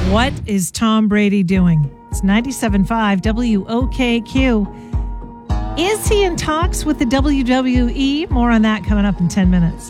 What is Tom Brady doing? It's 97.5 WOKQ. Is he in talks with the WWE? More on that coming up in 10 minutes.